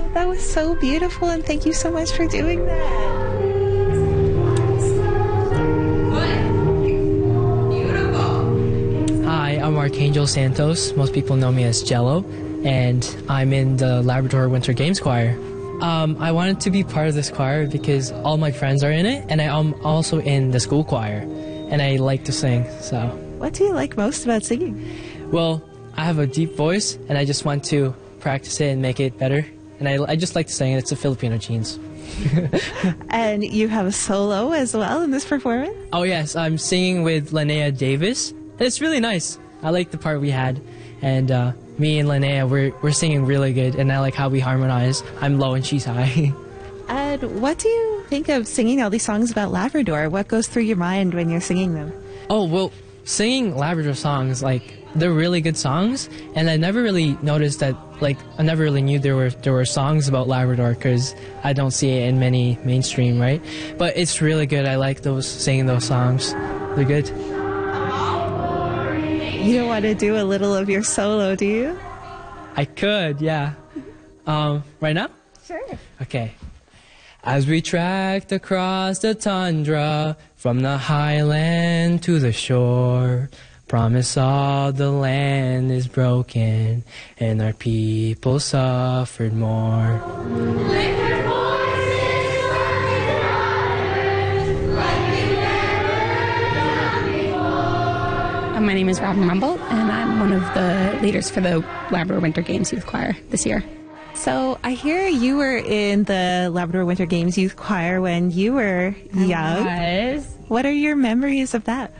That was so beautiful, and thank you so much for doing that. Hi, I'm Archangel Santos. Most people know me as Jello, and I'm in the Labrador Winter Games Choir. I wanted to be part of this choir because all my friends are in it, and I'm also in the school choir, and I like to sing, so. What do you like most about singing? Well, I have a deep voice, and I just want to practice it and make it better, and I just like to sing, and it's the Filipino genes. And you have a solo as well in this performance? Oh yes, I'm singing with Linnea Davis. And it's really nice. I like the part we had, and me and Linnea, we're singing really good, and I like how we harmonize. I'm low and she's high. And what do you think of singing all these songs about Labrador? What goes through your mind when you're singing them? Oh well, singing Labrador songs, like, they're really good songs, and I never really noticed that, like, I never really knew there were songs about Labrador because I don't see it in many mainstream, right? But it's really good. I like singing those songs. They're good. You don't want to do a little of your solo, do you? I could, yeah. Right now? Sure. Okay. As we trekked across the tundra, from the highland to the shore, promise of the land is broken, and our people suffered more. My name is Robin Rumble, and I'm one of the leaders for the Labrador Winter Games Youth Choir this year. So I hear you were in the Labrador Winter Games Youth Choir when you were young. Yes. What are your memories of that?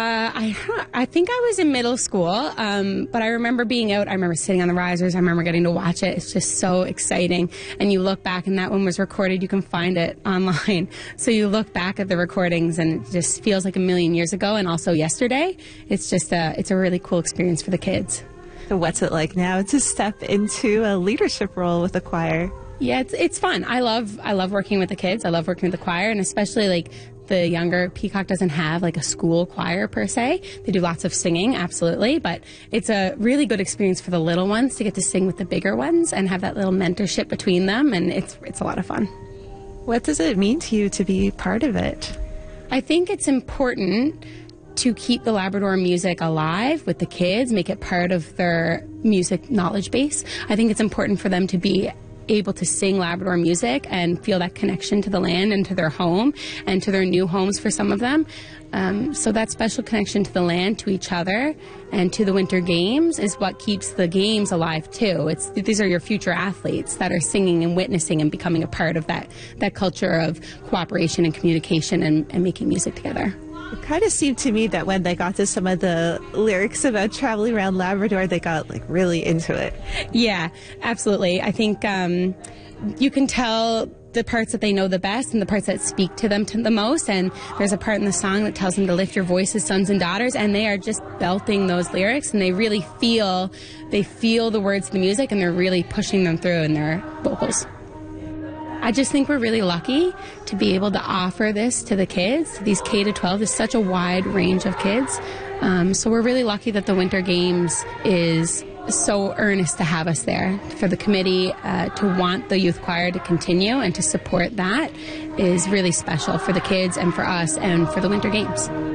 I think I was in middle school, but I remember being out. I remember sitting on the risers. I remember getting to watch it. It's just so exciting. And you look back, and that one was recorded. You can find it online. So you look back at the recordings, and it just feels like a million years ago, and also yesterday. It's just it's a really cool experience for the kids. So what's it like now to step into a leadership role with the choir? Yeah, it's fun. I love working with the kids. I love working with the choir, and especially like the younger. Peacock doesn't have like a school choir per se. They do lots of singing, absolutely, but it's a really good experience for the little ones to get to sing with the bigger ones and have that little mentorship between them, and it's a lot of fun. What does it mean to you to be part of it? I think it's important to keep the Labrador music alive with the kids, make it part of their music knowledge base. I think it's important for them to be able to sing Labrador music and feel that connection to the land and to their home and to their new homes for some of them. So that special connection to the land, to each other, and to the Winter Games is what keeps the games alive too. These are your future athletes that are singing and witnessing and becoming a part of that culture of cooperation and communication and making music together. It kind of seemed to me that when they got to some of the lyrics about traveling around Labrador, they got like really into it. Yeah, absolutely. I think you can tell the parts that they know the best and the parts that speak to them the most. And there's a part in the song that tells them to lift your voices, sons and daughters, and they are just belting those lyrics, and they really feel the words of the music, and they're really pushing them through in their vocals. I just think we're really lucky to be able to offer this to the kids. These K to 12 is such a wide range of kids. So we're really lucky that the Winter Games is so earnest to have us there. For the committee to want the youth choir to continue and to support that is really special for the kids and for us and for the Winter Games.